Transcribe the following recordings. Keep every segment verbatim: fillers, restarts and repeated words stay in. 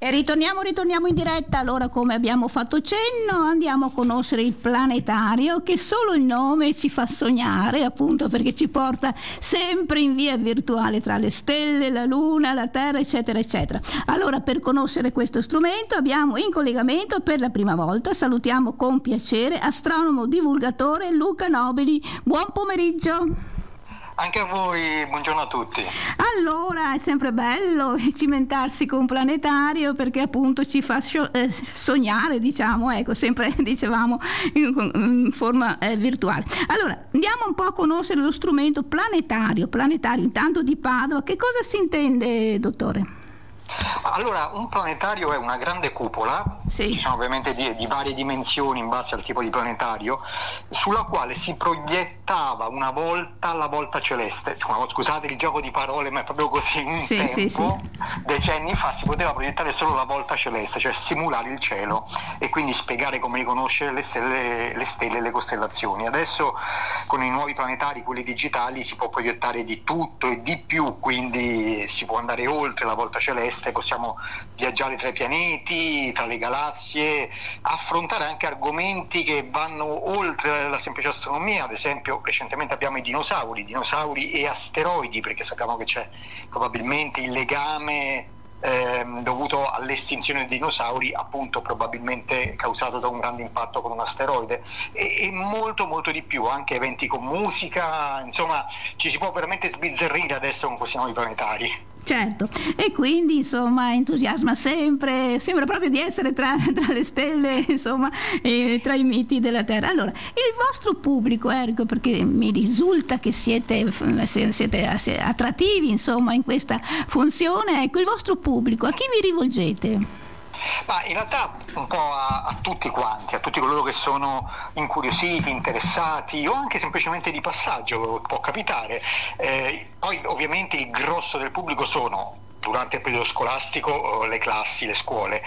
E ritorniamo, ritorniamo in diretta. Allora, come abbiamo fatto cenno, andiamo a conoscere il planetario, che solo il nome ci fa sognare, appunto perché ci porta sempre in via virtuale tra le stelle, la luna, la terra, eccetera, eccetera. Allora, per conoscere questo strumento abbiamo in collegamento per la prima volta, salutiamo con piacere, astronomo divulgatore Luca Nobili. Buon pomeriggio. Anche a voi, buongiorno a tutti. Allora, è sempre bello cimentarsi con un planetario perché appunto ci fa eh, sognare, diciamo, ecco, sempre dicevamo in, in forma eh, virtuale. Allora, andiamo un po' a conoscere lo strumento planetario, planetario intanto di Padova. Che cosa si intende, dottore? Allora, un planetario è una grande cupola, sì. Ci sono ovviamente di, di varie dimensioni in base al tipo di planetario, sulla quale si proiettava una volta la volta celeste. Cioè, scusate il gioco di parole, ma è proprio così. Un sì, tempo, sì, sì. decenni fa, si poteva proiettare solo la volta celeste, cioè simulare il cielo e quindi spiegare come riconoscere le stelle, le stelle e le costellazioni. Adesso con i nuovi planetari, quelli digitali, si può proiettare di tutto e di più, quindi si può andare oltre la volta celeste, possiamo viaggiare tra i pianeti, tra le galassie, affrontare anche argomenti che vanno oltre la semplice astronomia. Ad esempio, recentemente abbiamo i dinosauri, dinosauri e asteroidi, perché sappiamo che c'è probabilmente il legame ehm, dovuto all'estinzione dei dinosauri, appunto probabilmente causato da un grande impatto con un asteroide, e, e molto molto di più, anche eventi con musica, insomma ci si può veramente sbizzarrire adesso con questi nuovi planetari. Certo, e quindi insomma entusiasma sempre, sembra proprio di essere tra, tra le stelle, insomma, eh, tra i miti della Terra. Allora, il vostro pubblico, ecco, perché mi risulta che siete, siete attrattivi, insomma, in questa funzione, ecco, il vostro pubblico, a chi vi rivolgete? Ma in realtà un po' a, a tutti quanti, a tutti coloro che sono incuriositi, interessati o anche semplicemente di passaggio, può capitare. Eh, poi ovviamente il grosso del pubblico sono, durante il periodo scolastico, le classi, le scuole,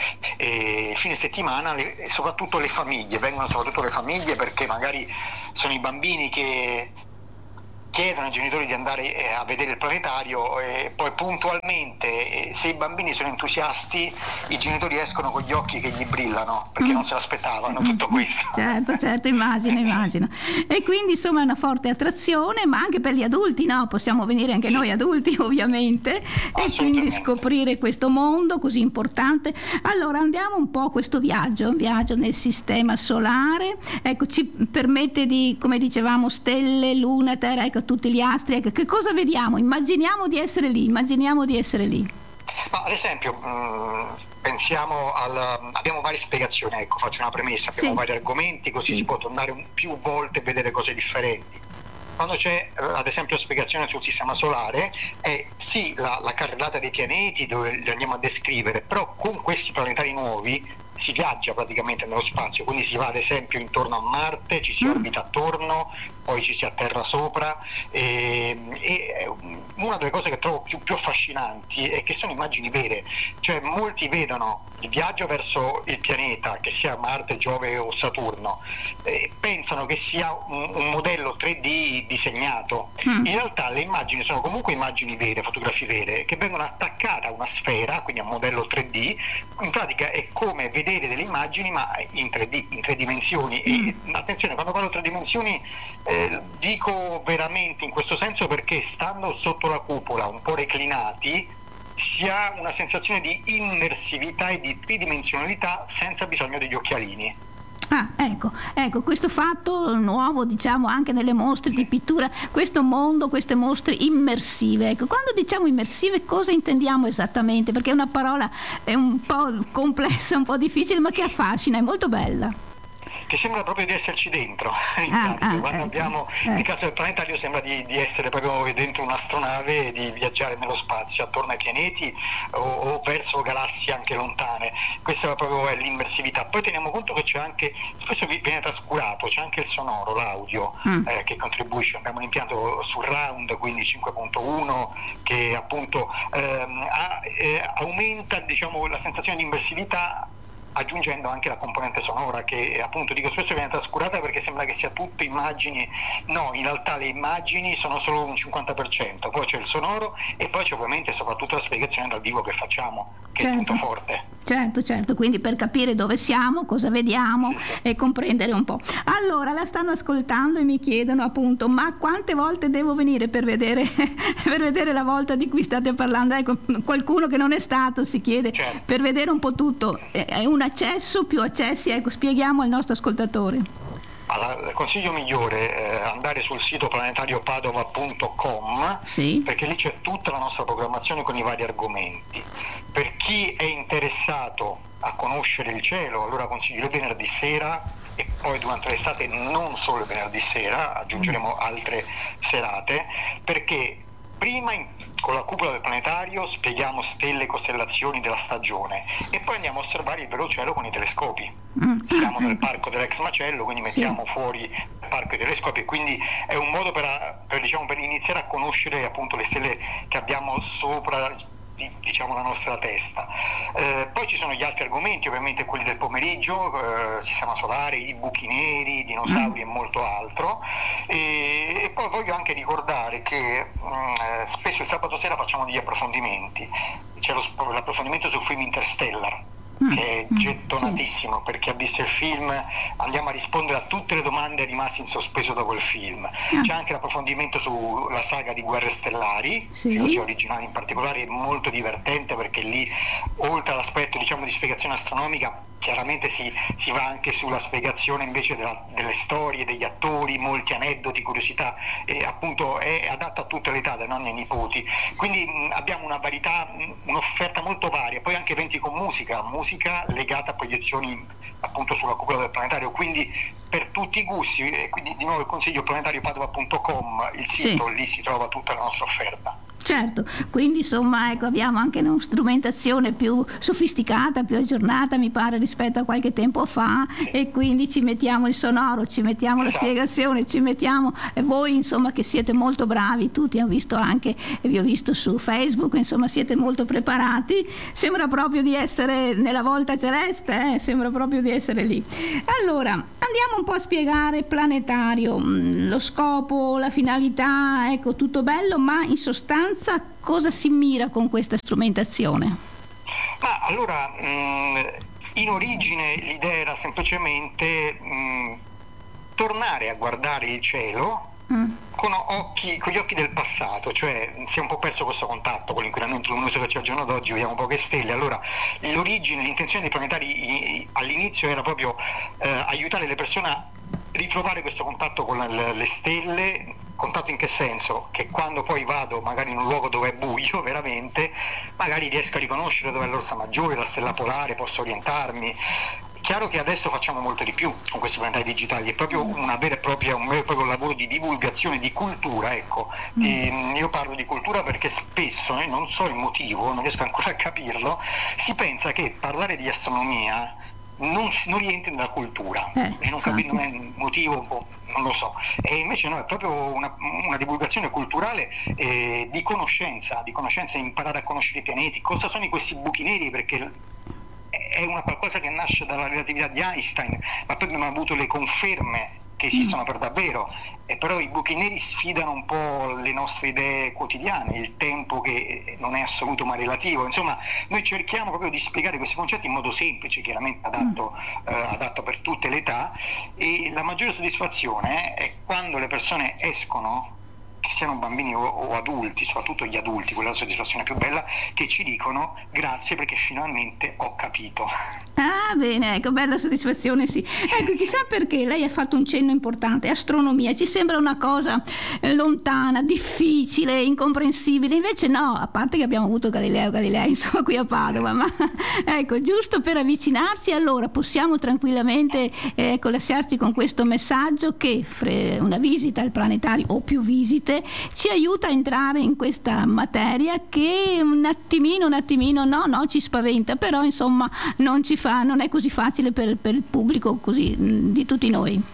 e il fine settimana le, soprattutto le famiglie, vengono soprattutto le famiglie perché magari sono i bambini che chiedono ai genitori di andare eh, a vedere il planetario e poi puntualmente, eh, se i bambini sono entusiasti, i genitori escono con gli occhi che gli brillano perché mm. non se l'aspettavano tutto questo. Certo, certo, immagino, immagino. E quindi insomma è una forte attrazione, ma anche per gli adulti, no? Possiamo venire anche sì. noi adulti ovviamente, e quindi scoprire questo mondo così importante. Allora andiamo un po' a questo viaggio, un viaggio nel sistema solare, ecco, ci permette di, come dicevamo, stelle, luna, terra, ecco, tutti gli astri, ecco, che cosa vediamo? Immaginiamo di essere lì, immaginiamo di essere lì. Ma ad esempio mh, pensiamo al, abbiamo varie spiegazioni, ecco, faccio una premessa, abbiamo sì. vari argomenti, così sì. si può tornare un, più volte e vedere cose differenti. Quando c'è ad esempio la spiegazione sul sistema solare, è sì la, la carrellata dei pianeti dove li andiamo a descrivere, però con questi planetari nuovi si viaggia praticamente nello spazio, quindi si va ad esempio intorno a Marte, ci si mm. orbita attorno, poi ci si atterra sopra, e, e una delle cose che trovo più, più affascinanti è che sono immagini vere, cioè molti vedono il viaggio verso il pianeta, che sia Marte, Giove o Saturno, e pensano che sia un, un modello tre D disegnato. Mm. In realtà le immagini sono comunque immagini vere, fotografie vere, che vengono attaccate a una sfera, quindi a un modello tre D. In pratica è come vedere delle immagini ma in tre D, in tre dimensioni. Mm. E attenzione, quando parlo tre dimensioni eh, dico veramente in questo senso, perché stando sotto la cupola un po' reclinati si ha una sensazione di immersività e di tridimensionalità senza bisogno degli occhialini. Ah, ecco, ecco, questo fatto nuovo, diciamo, anche nelle mostre di pittura, questo mondo, queste mostre immersive. Ecco, quando diciamo immersive cosa intendiamo esattamente? Perché è una parola è un po' complessa, un po' difficile, ma che affascina, è molto bella. Che sembra proprio di esserci dentro, in ah, pratica. Ah, Quando ecco, abbiamo, eh. nel caso del planetario sembra di, di essere proprio dentro un'astronave e di viaggiare nello spazio attorno ai pianeti o, o verso galassie anche lontane. Questa proprio è l'immersività. Poi teniamo conto che c'è anche, spesso viene trascurato, c'è anche il sonoro, l'audio mm. eh, che contribuisce. Abbiamo un impianto surround, quindi cinque punto uno, che appunto ehm, ha, eh, aumenta, diciamo, la sensazione di immersività, aggiungendo anche la componente sonora che appunto dico spesso viene trascurata perché sembra che sia tutto immagini. No, in realtà le immagini sono solo un cinquanta per cento, poi c'è il sonoro e poi c'è ovviamente soprattutto la spiegazione dal vivo che facciamo, che certo. è il punto forte. Certo, certo, quindi per capire dove siamo, cosa vediamo sì, sì. e comprendere un po'. Allora, la stanno ascoltando e mi chiedono appunto, ma quante volte devo venire per vedere, per vedere la volta di cui state parlando? Ecco, qualcuno che non è stato si chiede, certo. per vedere un po' tutto. È un accesso, più accessi? Ecco, spieghiamo al nostro ascoltatore. Allora, il consiglio migliore è andare sul sito planetario padova punto com, sì. perché lì c'è tutta la nostra programmazione con i vari argomenti. Per chi è interessato a conoscere il cielo, allora consiglio il venerdì sera e poi durante l'estate non solo il venerdì sera, aggiungeremo altre serate, perché prima in, con la cupola del planetario spieghiamo stelle e costellazioni della stagione e poi andiamo a osservare il vero cielo con i telescopi. Mm. Siamo nel parco dell'ex macello, quindi mettiamo sì. fuori il parco dei telescopi e quindi è un modo per, per, diciamo, per iniziare a conoscere appunto le stelle che abbiamo sopra, diciamo, la nostra testa. Eh, poi ci sono gli altri argomenti, ovviamente quelli del pomeriggio, eh, sistema solare, i buchi neri, i dinosauri mm. e molto altro. E, e poi voglio anche ricordare che mh, spesso il sabato sera facciamo degli approfondimenti. C'è lo, l'approfondimento sul film Interstellar, che è gettonatissimo, perché ha visto il film, andiamo a rispondere a tutte le domande rimaste in sospeso dopo il film. C'è anche l'approfondimento sulla saga di Guerre Stellari, sì. trilogia originale in particolare, è molto divertente perché lì, oltre all'aspetto diciamo di spiegazione astronomica, chiaramente si, si va anche sulla spiegazione invece della, delle storie, degli attori, molti aneddoti, curiosità, e appunto è adatta a tutte le età, dai nonni ai nipoti. Quindi mh, abbiamo una varietà, mh, un'offerta molto varia, poi anche eventi con musica, musica legata a proiezioni appunto sulla cupola del planetario, quindi per tutti i gusti, e quindi di nuovo il consiglio planetario padova punto com, il sito, sì. lì si trova tutta la nostra offerta. Certo, quindi insomma ecco, abbiamo anche una strumentazione più sofisticata, più aggiornata mi pare rispetto a qualche tempo fa, sì. e quindi ci mettiamo il sonoro, ci mettiamo esatto. la spiegazione, ci mettiamo e voi insomma che siete molto bravi, tutti ho visto anche, vi ho visto su Facebook, insomma siete molto preparati, sembra proprio di essere nella volta celeste, eh? Sembra proprio di essere lì. Allora, andiamo un po' a spiegare planetario, lo scopo, la finalità, ecco tutto bello, ma in sostanza cosa si mira con questa strumentazione? Ma allora, mh, in origine l'idea era semplicemente mh, tornare a guardare il cielo mm. con, occhi, con gli occhi del passato, cioè si è un po' perso questo contatto con l'inquinamento luminoso che c'è al giorno d'oggi, vediamo poche stelle. Allora l'origine, l'intenzione dei planetari all'inizio era proprio eh, aiutare le persone a ritrovare questo contatto con le, le stelle. Contatto in che senso? Che quando poi vado magari in un luogo dove è buio veramente, magari riesco a riconoscere dove è l'Orsa Maggiore, la stella polare, posso orientarmi. Chiaro che adesso facciamo molto di più con questi planetari digitali, è proprio una vera e propria, un vero e proprio lavoro di divulgazione, di cultura, ecco. Mm. E io parlo di cultura perché spesso, eh, non so il motivo, non riesco ancora a capirlo, si pensa che parlare di astronomia non, non rientri nella cultura, eh, e non capisco il motivo, un po', non lo so, e invece no, è proprio una, una divulgazione culturale eh, di conoscenza, di conoscenza, imparare a conoscere i pianeti, cosa sono questi buchi neri, perché è una qualcosa che nasce dalla relatività di Einstein, ma poi abbiamo avuto le conferme che esistono per davvero, e però i buchi neri sfidano un po' le nostre idee quotidiane, il tempo che non è assoluto ma relativo, insomma noi cerchiamo proprio di spiegare questi concetti in modo semplice, chiaramente adatto, mm. eh, adatto per tutte le età, e la maggiore soddisfazione è quando le persone escono, che siano bambini o, o adulti, soprattutto gli adulti, quella è la soddisfazione più bella, che ci dicono grazie perché finalmente ho capito. Ah bene, ecco, bella soddisfazione, sì. sì ecco, chissà sì. perché lei ha fatto un cenno importante, astronomia, ci sembra una cosa eh, lontana, difficile, incomprensibile, invece no, a parte che abbiamo avuto Galileo Galilei, insomma, qui a Padova, ma ecco, giusto per avvicinarsi, allora possiamo tranquillamente eh, ecco, lasciarci con questo messaggio che fre- una visita al planetario o più visite ci aiuta a entrare in questa materia che un attimino, un attimino, no, no, ci spaventa, però insomma non ci fa, non è così facile per, per il pubblico così di tutti noi.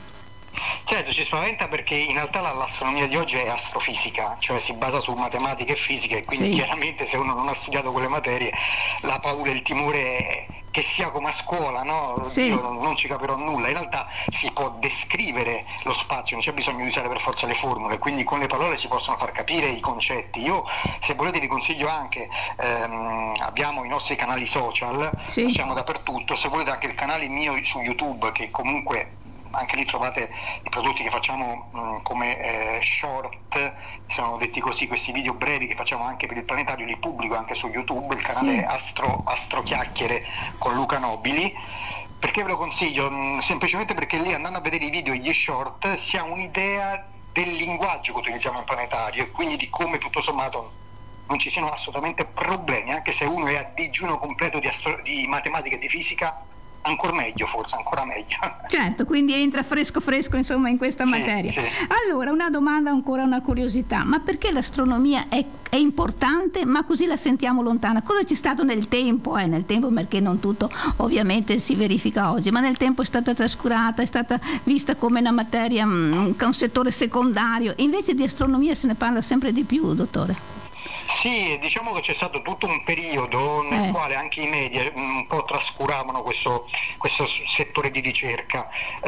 Certo, ci spaventa perché in realtà l'astronomia di oggi è astrofisica, cioè si basa su matematica e fisica, e quindi sì, chiaramente se uno non ha studiato quelle materie la paura e il timore è che sia come a scuola, no? Sì. Io non, non ci capirò nulla. In realtà si può descrivere lo spazio, non c'è bisogno di usare per forza le formule, quindi con le parole si possono far capire i concetti. Io, se volete, vi consiglio anche, ehm, abbiamo i nostri canali social, sì, siamo dappertutto, se volete anche il canale mio su YouTube, che comunque anche lì trovate i prodotti che facciamo mh, come eh, short, sono detti così, questi video brevi che facciamo anche per il planetario, li pubblico anche su YouTube, il canale sì, Astro, Astro Chiacchiere con Luca Nobili. Perché ve lo consiglio? Mh, semplicemente perché lì, andando a vedere i video e gli short, si ha un'idea del linguaggio che utilizziamo in planetario e quindi di come tutto sommato non ci siano assolutamente problemi, anche se uno è a digiuno completo di, astro- di matematica e di fisica, ancora meglio, forse ancora meglio. Certo, quindi entra fresco fresco insomma in questa sì, materia. Sì. Allora, una domanda, ancora una curiosità, ma perché l'astronomia è, è importante ma così la sentiamo lontana? Cosa c'è stato nel tempo? Eh, nel tempo, perché non tutto ovviamente si verifica oggi, ma nel tempo è stata trascurata, è stata vista come una materia, un, un settore secondario, invece di astronomia se ne parla sempre di più, dottore. Sì, diciamo che c'è stato tutto un periodo nel eh. quale anche i media un po' trascuravano questo, questo settore di ricerca.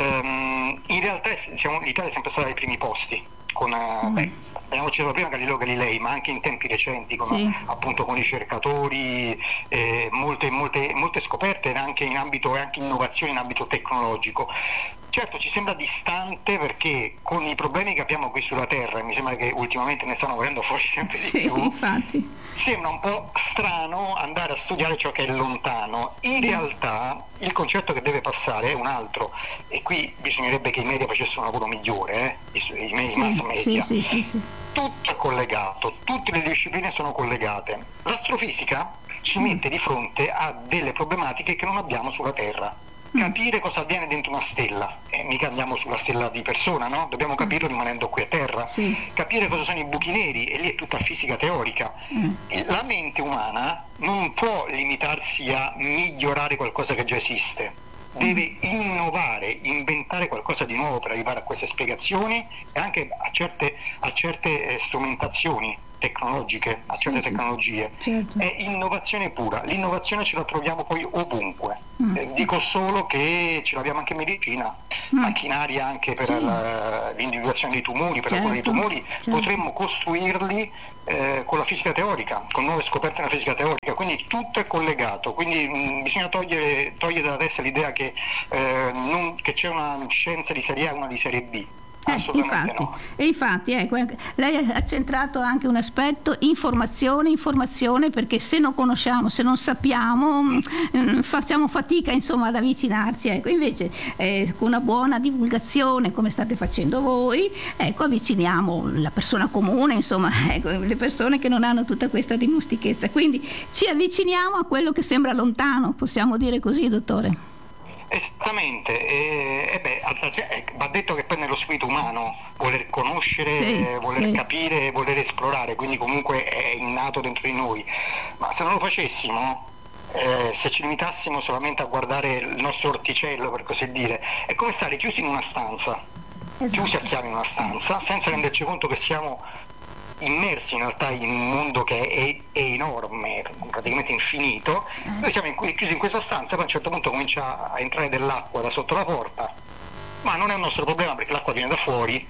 Um, in realtà siamo, l'Italia è sempre stata ai primi posti, con, mm. beh, abbiamo citato prima Galileo Galilei, ma anche in tempi recenti, con, sì, appunto con ricercatori, eh, molte, molte, molte scoperte anche in ambito, anche innovazioni in ambito tecnologico. Certo, ci sembra distante perché con i problemi che abbiamo qui sulla Terra, e mi sembra che ultimamente ne stanno venendo fuori sempre di sì, più, infatti, sembra un po' strano andare a studiare ciò che è lontano. In realtà il concetto che deve passare è un altro, e qui bisognerebbe che i media facessero un lavoro migliore, eh? I, i, i mass media. Sì, sì, sì, sì. Tutto è collegato, tutte le discipline sono collegate. L'astrofisica ci mm. mette di fronte a delle problematiche che non abbiamo sulla Terra. Capire cosa avviene dentro una stella, eh, mica andiamo sulla stella di persona, no? Dobbiamo capirlo rimanendo qui a terra. Sì. Capire cosa sono i buchi neri, e lì è tutta fisica teorica. Mm. La mente umana non può limitarsi a migliorare qualcosa che già esiste, deve innovare, inventare qualcosa di nuovo per arrivare a queste spiegazioni e anche a certe, a certe eh, strumentazioni tecnologiche, a certe sì, tecnologie. Certo. È innovazione pura, l'innovazione ce la troviamo poi ovunque. Mm. Eh, dico solo che ce l'abbiamo anche in medicina, mm. macchinari anche per sì, la, l'individuazione dei tumori, per certo, la cura dei tumori, certo, potremmo costruirli eh, con la fisica teorica, con nuove scoperte nella fisica teorica, quindi tutto è collegato, quindi mh, bisogna togliere, togliere dalla testa l'idea che, eh, non, che c'è una scienza di serie A e una di serie B. Eh, infatti, no. E infatti ecco, lei ha centrato anche un aspetto informazione, informazione, perché se non conosciamo, se non sappiamo, mh, facciamo fatica insomma ad avvicinarci, ecco. Invece eh, con una buona divulgazione come state facendo voi, ecco, avviciniamo la persona comune, insomma, ecco, le persone che non hanno tutta questa dimestichezza, quindi ci avviciniamo a quello che sembra lontano, possiamo dire così, dottore? Esattamente, e, e beh, va detto che poi nello spirito umano voler conoscere, sì, voler sì, capire, voler esplorare, quindi comunque è innato dentro di noi, ma se non lo facessimo, eh, se ci limitassimo solamente a guardare il nostro orticello, per così dire, è come stare chiusi in una stanza, esatto, chiusi a chiave in una stanza, senza renderci conto che siamo immersi in realtà in un mondo che è, è enorme, praticamente infinito. Noi siamo in, chiusi in questa stanza, poi a un certo punto comincia a entrare dell'acqua da sotto la porta, ma non è un nostro problema perché l'acqua viene da fuori.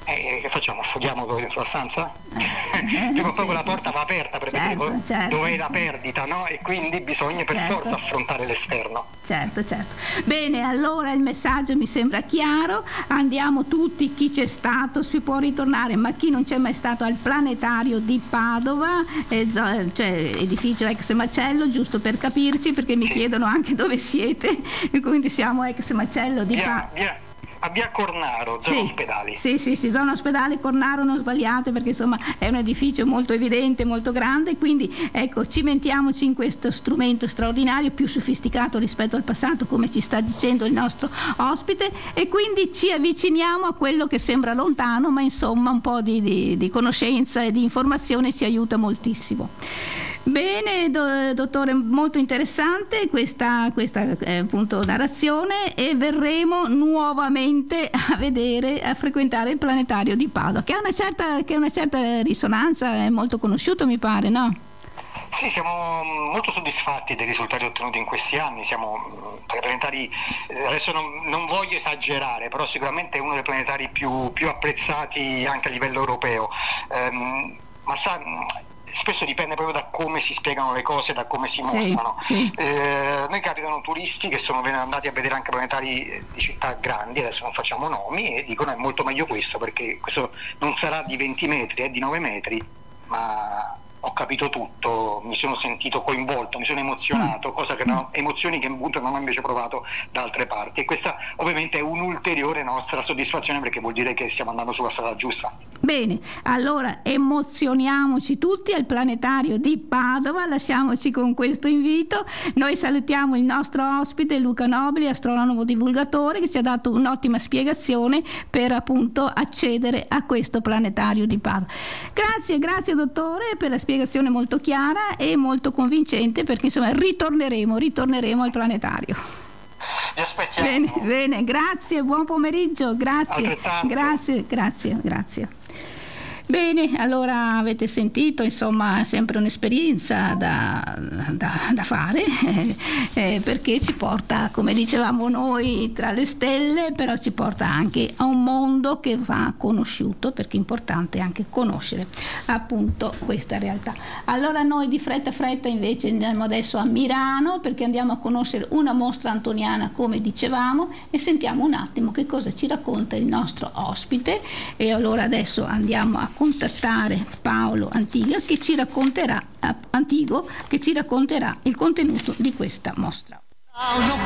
E che facciamo? Affoghiamo dentro la stanza? Prima o poi quella porta va aperta per certo, vedere certo, dov'è la perdita, no? E quindi bisogna per certo, forza affrontare l'esterno. Certo, certo. Bene, allora il messaggio mi sembra chiaro, andiamo tutti, chi c'è stato si può ritornare, ma chi non c'è mai stato al planetario di Padova, eh, cioè edificio ex macello, giusto per capirci, perché mi sì, chiedono anche dove siete, e quindi siamo ex macello di Padova. A via Cornaro, zona sì, ospedali. Sì, sì, sì, zona ospedale, Cornaro, non sbagliate, perché insomma è un edificio molto evidente, molto grande, quindi ecco, cimentiamoci in questo strumento straordinario, più sofisticato rispetto al passato, come ci sta dicendo il nostro ospite, e quindi ci avviciniamo a quello che sembra lontano, ma insomma un po' di, di, di conoscenza e di informazione ci aiuta moltissimo. Bene, do, dottore, molto interessante questa, questa eh, appunto narrazione, e verremo nuovamente a vedere, a frequentare il planetario di Padova, che ha una certa, che ha una certa risonanza, è molto conosciuto, mi pare, no? Sì, siamo molto soddisfatti dei risultati ottenuti in questi anni, siamo tra i planetari, adesso non, non voglio esagerare, però sicuramente è uno dei planetari più, più apprezzati anche a livello europeo, ehm, ma sa, spesso dipende proprio da come si spiegano le cose, da come si mostrano. Sì, sì. Eh, noi capitano turisti che sono andati a vedere anche planetari di città grandi, adesso non facciamo nomi, e dicono è molto meglio questo, perché questo non sarà di venti metri, è di nove metri, ma ho capito tutto, mi sono sentito coinvolto, mi sono emozionato, cosa che non, emozioni che appunto non ho invece provato da altre parti, e questa ovviamente è un'ulteriore nostra soddisfazione, perché vuol dire che stiamo andando sulla strada giusta. Bene, allora emozioniamoci tutti al planetario di Padova, lasciamoci con questo invito. Noi salutiamo il nostro ospite Luca Nobili, astronomo divulgatore, che ci ha dato un'ottima spiegazione per appunto accedere a questo planetario di Padova. Grazie, grazie dottore per la spiegazione molto chiara e molto convincente, perché insomma ritorneremo, ritorneremo al planetario. Vi aspettiamo. Bene, bene, grazie, buon pomeriggio, grazie, Altrettanto. grazie, grazie, grazie. Bene, allora avete sentito, insomma, sempre un'esperienza da, da, da fare, eh, eh, perché ci porta, come dicevamo noi, tra le stelle, però ci porta anche a un mondo che va conosciuto, perché è importante anche conoscere appunto questa realtà. Allora noi di fretta fretta invece andiamo adesso a Milano, perché andiamo a conoscere una mostra antoniana, come dicevamo, e sentiamo un attimo che cosa ci racconta il nostro ospite. E allora adesso andiamo a contattare Paolo Antiga, che ci racconterà Antigo che ci racconterà il contenuto di questa mostra.